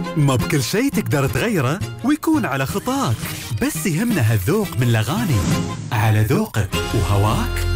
ما بكل شيء تقدر تغيره ويكون على خطاك، بس يهمنا هالذوق من الأغاني. على ذوقك وهواك.